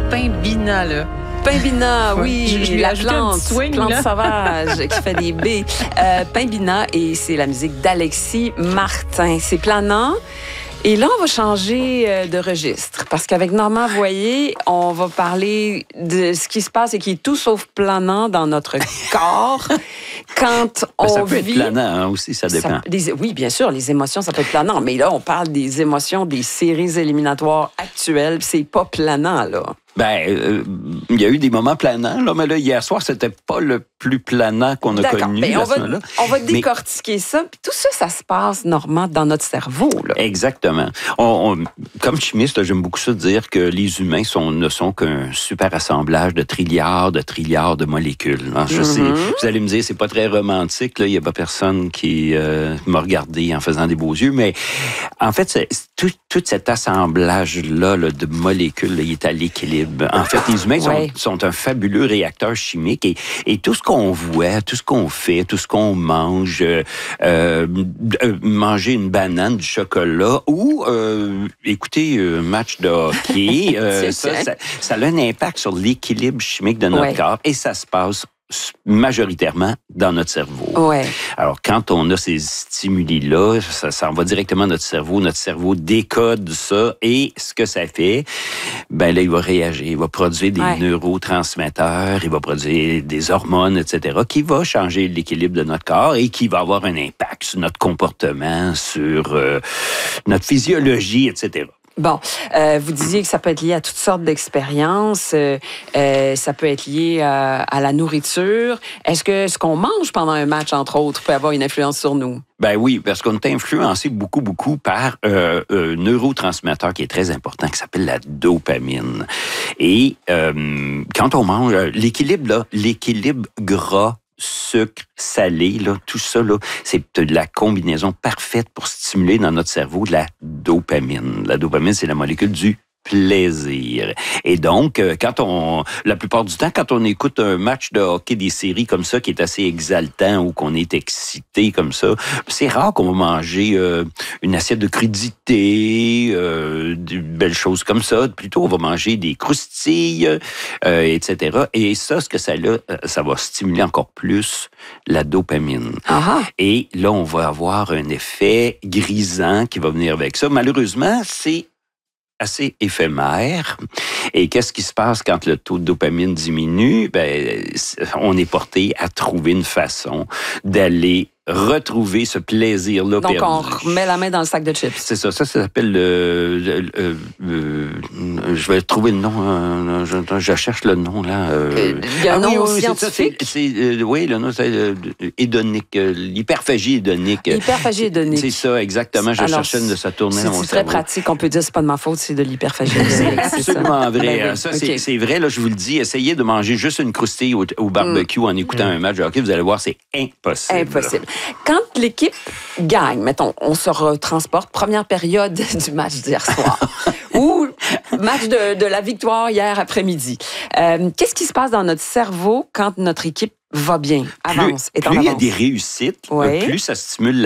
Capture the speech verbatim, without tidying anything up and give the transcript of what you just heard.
Paimbina, là. Paimbina, oui, je, je la plante, swing, plante là. sauvage qui fait des baies. Euh, Paimbina, et c'est la musique d'Alexis Martin. C'est planant. Et là, on va changer de registre parce qu'avec Normand Voyer, on va parler de ce qui se passe et qui est tout sauf planant dans notre corps quand on ben, ça peut vit... être planant hein, aussi, ça dépend. Ça, les, oui, bien sûr, les émotions, ça peut être planant. Mais là, on parle des émotions des séries éliminatoires actuelles. C'est pas planant, là. Ben, euh, il y a eu des moments planants, là, mais là, hier soir, c'était pas le plus planant qu'on a D'accord. connu. Ben, on, à va, ce moment-là. on va décortiquer mais... ça. Puis tout ça, ça se passe, Normand, dans notre cerveau. Là. Exactement. On, on, comme chimiste, là, j'aime beaucoup ça dire que les humains sont, ne sont qu'un super assemblage de trilliards, de trilliards de molécules. Alors, je Mm-hmm. sais, vous allez me dire, c'est pas très romantique. Là, il y a pas personne qui euh, m'a regardé en faisant des beaux yeux, mais en fait, c'est, tout, tout cet assemblage-là là, de molécules, là, il est à l'équilibre. En fait, les humains sont, ouais. sont un fabuleux réacteur chimique et, et tout ce qu'on voit, tout ce qu'on fait, tout ce qu'on mange, euh, euh, manger une banane, du chocolat ou euh, écouter un match de hockey, euh, ça, ça, ça a un impact sur l'équilibre chimique de notre ouais. corps et ça se passe majoritairement dans notre cerveau. Ouais. Alors, quand on a ces stimuli-là, ça, ça en va directement à notre cerveau. Notre cerveau décode ça et ce que ça fait, ben là, il va réagir. Il va produire des ouais. neurotransmetteurs, il va produire des hormones, et cetera, qui va changer l'équilibre de notre corps et qui va avoir un impact sur notre comportement, sur euh, notre physiologie, et cetera. Bon, euh, vous disiez que ça peut être lié à toutes sortes d'expériences, euh, euh, ça peut être lié à, à la nourriture. Est-ce que ce qu'on mange pendant un match, entre autres, peut avoir une influence sur nous? Ben oui, parce qu'on est influencé beaucoup, beaucoup par euh, un neurotransmetteur qui est très important, qui s'appelle la dopamine. Et euh, quand on mange, l'équilibre, là, l'équilibre gras, sucre, salé, là, tout ça, là, c'est la combinaison parfaite pour stimuler dans notre cerveau la dopamine. La dopamine, c'est la molécule du plaisir. Et donc, quand on, la plupart du temps, quand on écoute un match de hockey, des séries comme ça, qui est assez exaltant ou qu'on est excité comme ça, c'est rare qu'on va manger euh, une assiette de crudités, euh, de belles choses comme ça. Plutôt, on va manger des croustilles, euh, et cetera. Et ça, ce que ça a, ça va stimuler encore plus la dopamine. Aha. Et là, on va avoir un effet grisant qui va venir avec ça. Malheureusement, c'est assez éphémère. Et qu'est-ce qui se passe quand le taux de dopamine diminue? Ben, on est porté à trouver une façon d'aller retrouver ce plaisir-là Donc, perdu. on remet la main dans le sac de chips. C'est ça. Ça, ça s'appelle le... le, le euh, je vais trouver le nom. Euh, je, je cherche le nom, là. Euh, Il y a un ah, nom oui, oui, scientifique? C'est, c'est, euh, oui, le nom, c'est euh, hédonique. Euh, l'hyperphagie hédonique. L'hyperphagie hédonique. C'est ça, exactement. Je Alors, cherchais de ça tourner dans mon cerveau. C'est très pratique. On peut dire, c'est pas de ma faute, c'est de l'hyperphagie hédonique. C'est absolument ça. vrai. Ben oui. Ça, okay. c'est, c'est vrai, là, je vous le dis. Essayez de manger juste une croustille au, au barbecue mm. en écoutant mm. un match de hockey. Vous allez voir, c'est impossible. Impossible. Quand l'équipe gagne, mettons, on se retransporte, première période du match d'hier soir, ou match de, de la victoire hier après-midi. Euh, qu'est-ce qui se passe dans notre cerveau quand notre équipe va bien, avance, plus, est en plus avance? il y a des réussites, ouais. plus ça stimule